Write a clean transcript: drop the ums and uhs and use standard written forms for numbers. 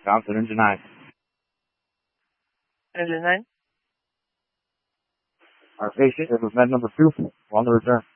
Johnson, engine 9. Engine 9. Our patient is with med number 2 on the return.